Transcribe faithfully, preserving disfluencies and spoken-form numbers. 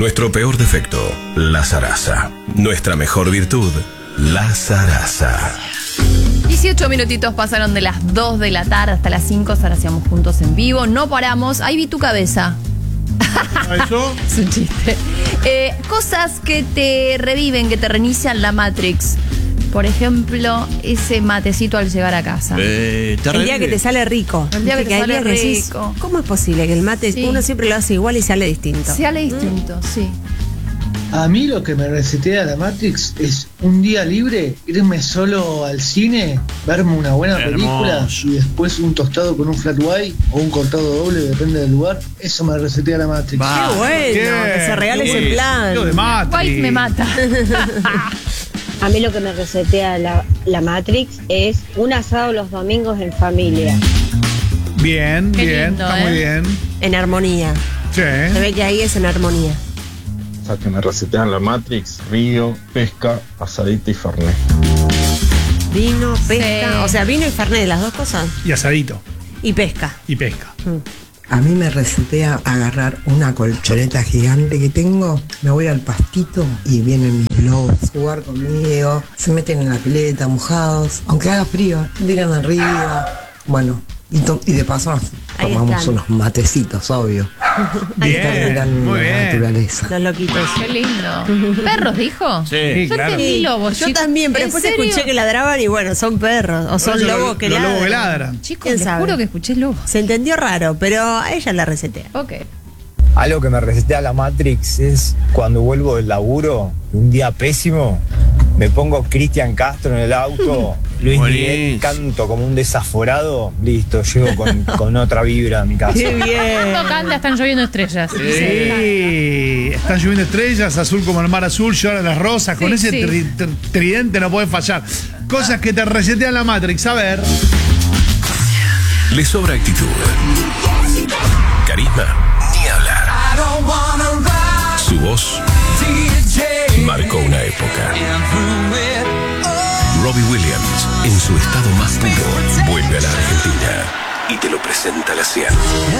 Nuestro peor defecto, la zaraza. Nuestra mejor virtud, la zaraza. dieciocho minutitos pasaron de las dos de la tarde hasta las cinco, ahora hacíamos juntos en vivo. No paramos. Ahí vi tu cabeza. ¿Eso? Es un chiste. Eh, cosas que te reviven, que te reinician la Matrix. Por ejemplo, ese matecito al llegar a casa. Eh, te El día que te sale rico. El día que te hay sale días que decís, rico. ¿cómo es posible que el mate Sí. uno siempre lo hace igual y sale distinto? Sale distinto, sí. A mí lo que me resetea la Matrix es un día libre, irme solo al cine, verme una buena película Hermoso. y después un tostado con un flat white o un cortado doble, depende del lugar. Eso me resetea la Matrix. Va. Qué bueno, Bien, que se regale qué ese plan. Lo de Matrix. White me mata. A mí lo que me resetea la, la Matrix es un asado los domingos en familia. Bien, Qué bien, lindo, está ¿eh? muy bien. En armonía. Sí. Se ve que ahí es en armonía. O sea, que me resetean la Matrix, río, pesca, asadita y fernet. Vino, pesca. Sí. O sea, vino y fernet, las dos cosas. Y asadito. Y pesca. Y pesca. A mí me resetea agarrar una colchoneta gigante que tengo, me voy al pastito y vienen mis lobos a jugar conmigo, se meten en la pileta mojados, aunque haga frío, tiran arriba, bueno, y, to- y de paso nos Ahí tomamos están. unos matecitos, obvio. Bien, Mirando muy la bien. naturaleza. Los loquitos. Qué lindo. ¿Perros dijo? Sí. Yo claro. entendí lobos, Yo chicos. también, pero ¿En después serio? escuché que ladraban y bueno, son perros. O son Por eso lobos los- que los ladran. lobos que ladran. Chicos, ¿Quién les sabe? juro que escuché lobos. Se entendió raro, pero a ella la resetea. Ok. Algo que me resetea la Matrix es cuando vuelvo del laburo, un día pésimo, me pongo Cristian Castro en el auto, Luis Buenísimo. Miguel, canto como un desaforado, listo, llego con, con otra vibra a mi casa. ¡Qué bien! No canta, están lloviendo estrellas. Sí, están lloviendo estrellas, azul como el mar azul, lloran las rosas. Con Sí, ese sí. tri- tri- tridente no puedes fallar. Cosas que te resetean la Matrix. A ver. Le sobra actitud. Carisma, ni hablar. Su voz marcó una época. Robbie Williams, en su estado más puro, vuelve a la Argentina y te lo presenta la cien.